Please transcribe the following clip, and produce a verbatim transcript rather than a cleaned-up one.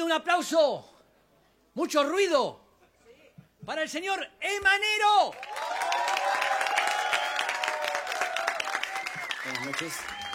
un aplauso, mucho ruido, para el señor Emanero. Buenas noches.